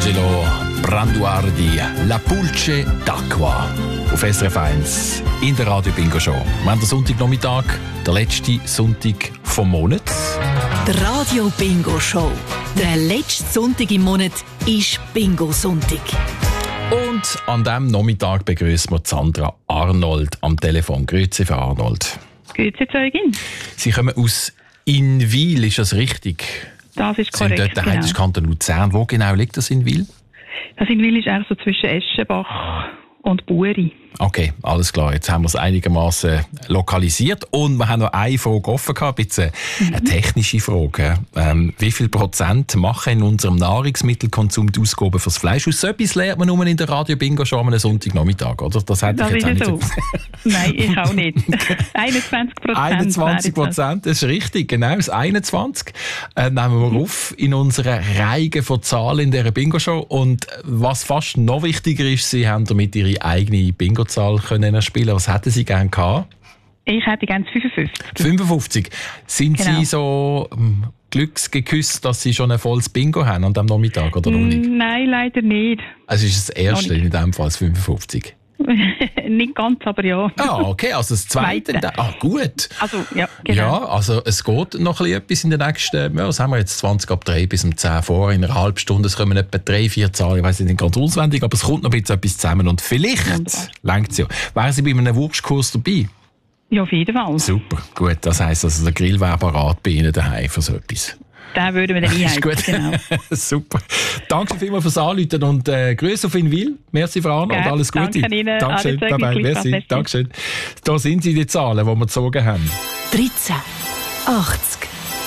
Angelo Branduardi, La Pulce d'Acqua auf SRF 1 in der Radio Bingo Show. Wir haben den Sonntagnachmittag, der letzte Sonntag vom Monat. Die Radio Bingo Show. Der letzte Sonntag im Monat ist Bingo-Sonntag. Und an diesem Nachmittag begrüßen wir Sandra Arnold am Telefon. Grüezi, Frau Arnold. Grüezi, Zeugin. Sie kommen aus Inwil, ist das richtig? Das ist korrekt, Sie sind dort, das ist Kanton Luzern. Wo genau liegt das Inwil? Das Inwil ist eher so zwischen Eschenbach und Buri. Okay, alles klar. Jetzt haben wir es einigermaßen lokalisiert. Und wir haben noch eine Frage offen gehabt, bitte. Eine technische Frage. Wie viel Prozent machen in unserem Nahrungsmittelkonsum die Ausgaben fürs Fleisch aus? So etwas lernt man nur in der Radio Bingo schon am Sonntagnachmittag, oder? Das hätte ich jetzt ist auch nicht so. Nein, ich auch nicht. 21%. 21%, das ist richtig, genau, das 21. Nehmen wir auf in unserer Reihe von Zahlen in dieser Bingo-Show. Und was fast noch wichtiger ist, Sie haben damit Ihre eigene Bingo-Zahl können spielen. Was hätten Sie gerne gehabt? Ich hätte gerne 55. 55. Sind Genau. Sie so glücksgeküsst, dass Sie schon ein volles Bingo haben an diesem Nachmittag, oder noch nicht? Nein, leider nicht. Also ist das erste in diesem Fall das 55? Nicht ganz, aber ja. Ah, okay, also das zweite. Gut. Also, ja, genau. Ja, also es geht noch etwas in den nächsten, was haben wir jetzt, 20 ab 3 bis um 10 vor, in einer halben Stunde, es kommen etwa 3-4 Zahlen, ich weiss nicht ganz auswendig, aber es kommt noch ein bisschen etwas zusammen und vielleicht reicht es ja. Wären Sie bei einem Wurstkurs dabei? Ja, auf jeden Fall. Super, gut, das heisst, also der Grill wäre parat bei Ihnen daheim für so etwas. Den würden wir dann einhalten. Ist gut. Genau. Super. Danke vielmals fürs Anrufen und Grüße auf Inwil. Merci, Frau Arnold. Gerne. Alles Gute. Danke Ihnen. Dankeschön. Alles Gute. Bye-bye. Merci. Dankeschön. Da sind sie, die Zahlen, die wir gezogen haben. 13, 80,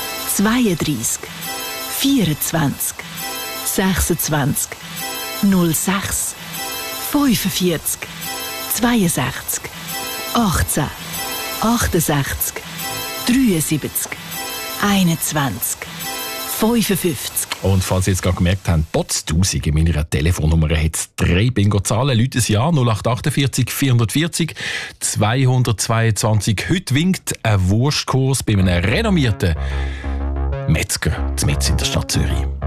32, 24, 26, 06, 45, 62, 18, 68, 73, 21, 55. Und falls Sie jetzt gerade gemerkt haben, Potztausend in meiner Telefonnummer hat es 3 Bingo-Zahlen. Leute es ja 0848 440 222. Heute winkt ein Wurstkurs bei einem renommierten Metzger in der Stadt Zürich.